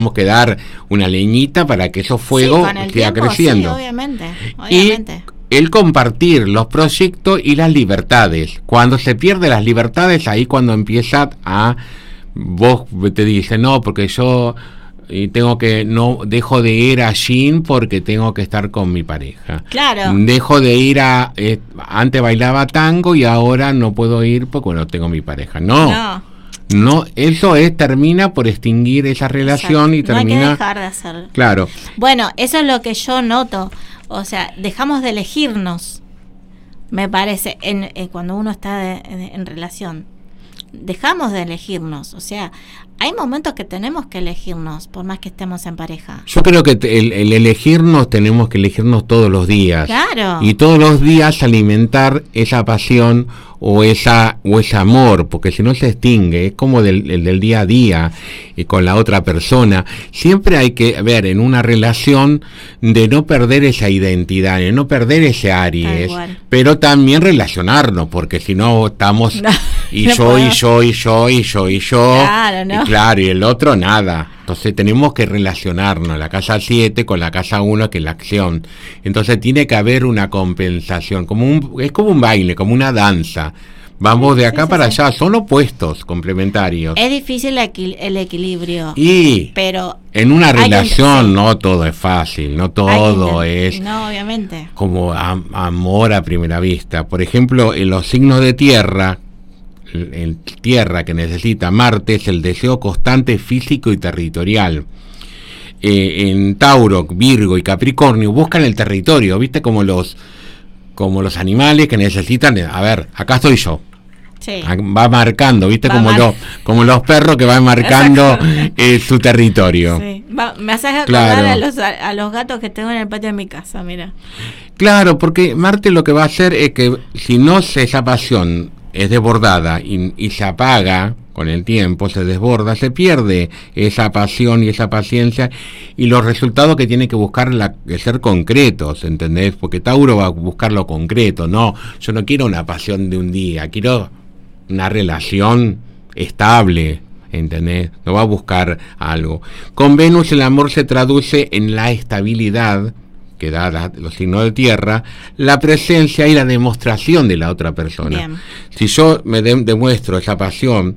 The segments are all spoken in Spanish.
tenemos que dar una leñita para que esos fuegos siga creciendo. Sí, obviamente. Y el compartir los proyectos y las libertades. Cuando se pierden las libertades, ahí cuando empieza a... Vos te dices, no, porque yo tengo que... No, dejo de ir a gym porque tengo que estar con mi pareja. Claro. Dejo de ir a... antes bailaba tango y ahora no puedo ir porque no tengo mi pareja. No, eso termina por extinguir esa relación. Exacto. Y termina... No hay que dejar de hacerlo. Claro. Bueno, eso es lo que yo noto. O sea, dejamos de elegirnos, me parece, cuando uno está en relación. Dejamos de elegirnos. O sea, hay momentos que tenemos que elegirnos, por más que estemos en pareja. Yo creo que el elegirnos, tenemos que elegirnos todos los días. Claro. Y todos los días alimentar esa pasión o ese amor, porque si no se extingue, es como del día a día con la otra persona. Siempre hay que ver en una relación de no perder esa identidad, de no perder ese Aries, pero también relacionarnos, porque si no estamos yo. Claro, no. Y claro, y el otro nada. Entonces tenemos que relacionarnos, la casa 7 con la casa 1, que es la acción. Entonces tiene que haber una compensación, es como un baile, como una danza. Vamos de acá para allá, son opuestos complementarios. Es difícil el equilibrio. Pero en una relación no todo es fácil, no todo es... No, obviamente. Como amor a primera vista. Por ejemplo, en los signos de tierra, en tierra que necesita Marte es el deseo constante físico y territorial. En Tauro, Virgo y Capricornio buscan el territorio, ¿viste? Como los animales que necesitan, a ver, acá estoy yo. Sí. Va marcando, ¿viste? Como los perros que van marcando su territorio. Sí. Me haces acordar a los gatos que tengo en el patio de mi casa, mira. Claro, porque Marte lo que va a hacer es que si no esa pasión es desbordada y se apaga con el tiempo, se desborda, se pierde esa pasión y esa paciencia y los resultados que tiene que buscar ser concretos, ¿entendés? Porque Tauro va a buscar lo concreto, yo no quiero una pasión de un día, quiero una relación estable, ¿entendés? No va a buscar algo. Con Venus el amor se traduce en la estabilidad que da los signos de tierra, la presencia y la demostración de la otra persona. Bien. Si yo me demuestro esa pasión,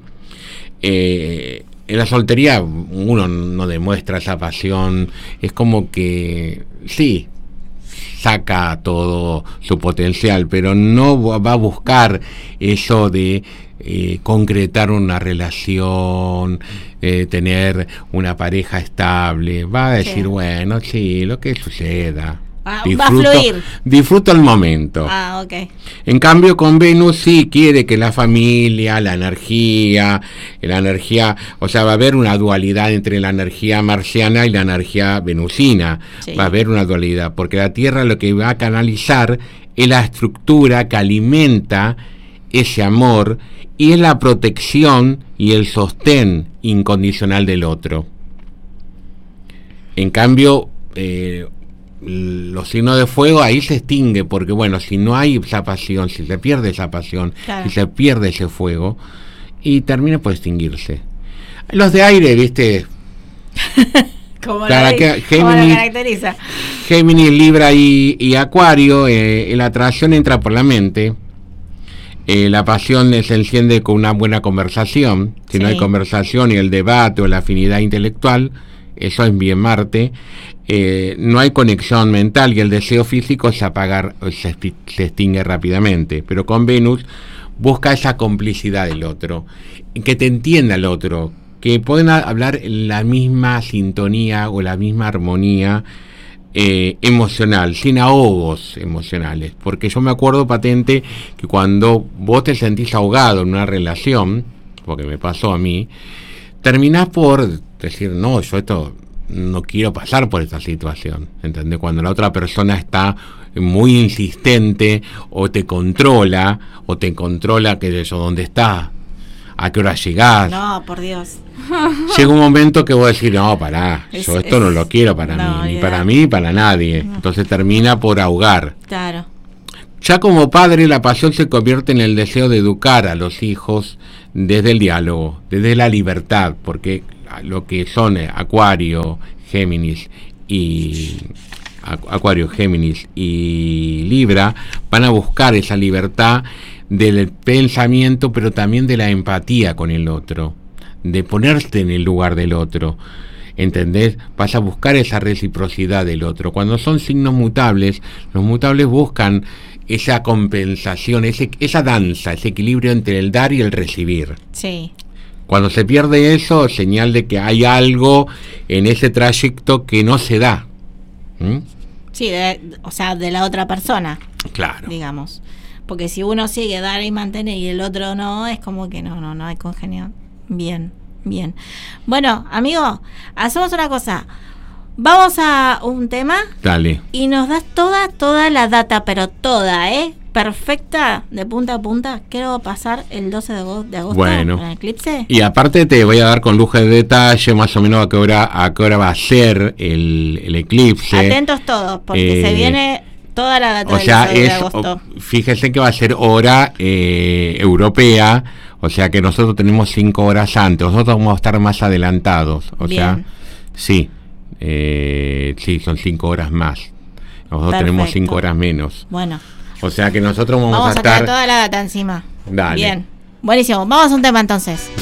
en la soltería uno no demuestra esa pasión, es como que sí, saca todo su potencial, pero no va a buscar eso de concretar una relación, tener una pareja estable. Va a decir, bueno, sí, lo que suceda. Va a fluir. Disfruto el momento. Okay. En cambio, con Venus sí quiere que la familia, la energía, o sea, va a haber una dualidad entre la energía marciana y la energía venusina. Sí. Va a haber una dualidad, porque la Tierra lo que va a canalizar es la estructura que alimenta ese amor y es la protección y el sostén incondicional del otro. En cambio, los signos de fuego ahí se extingue, porque bueno, si no hay esa pasión, si se pierde esa pasión, si se pierde ese fuego, y termina por extinguirse. Los de aire, ¿viste? ¿Cómo lo caracteriza? Géminis, Libra y Acuario, la atracción entra por la mente. La pasión se enciende con una buena conversación. Si no hay conversación y el debate o la afinidad intelectual, eso es bien Marte. No hay conexión mental y el deseo físico se extingue rápidamente. Pero con Venus busca esa complicidad del otro, que te entienda el otro, que pueden hablar en la misma sintonía o la misma armonía emocional, sin ahogos emocionales. Porque yo me acuerdo patente que cuando vos te sentís ahogado en una relación, porque me pasó a mí, terminás por decir, no, yo esto no quiero pasar por esta situación, ¿entendés? Cuando la otra persona está muy insistente o te controla que eso, ¿dónde está? ¿A qué hora llegás? No, por Dios. Llega un momento que vos decís, no, pará, yo esto no lo quiero para mí, ni para mí, ni para nadie. No. Entonces termina por ahogar. Claro. Ya como padre, la pasión se convierte en el deseo de educar a los hijos desde el diálogo, desde la libertad, porque lo que son Acuario, Géminis y Libra, van a buscar esa libertad del pensamiento, pero también de la empatía con el otro, de ponerte en el lugar del otro. ¿Entendés? Vas a buscar esa reciprocidad del otro. Cuando son signos mutables, los mutables buscan esa compensación, esa danza, ese equilibrio entre el dar y el recibir. Sí. Cuando se pierde eso, señal de que hay algo en ese trayecto que no se da. ¿Mm? Sí, o sea, de la otra persona. Claro. Digamos. Porque si uno sigue dar y mantener y el otro no, es como que no hay congenión. Bien. Bueno, amigo, hacemos una cosa. Vamos a un tema. Dale. Y nos das toda la data, pero toda, perfecta, de punta a punta. Quiero pasar el 12 de agosto bueno, en el eclipse. Y aparte te voy a dar con lujo de detalle más o menos a qué hora va a ser el eclipse. Atentos todos, porque se viene toda la data del 12 de agosto. Fíjese que va a ser hora europea. O sea que nosotros tenemos 5 horas antes. Nosotros vamos a estar más adelantados. O bien. Sea, sí, son 5 horas más. Nosotros perfecto. Tenemos 5 horas menos. Bueno. O sea que nosotros vamos a estar... tener toda la data encima. Dale. Bien. Buenísimo. Vamos a un tema entonces. Dale.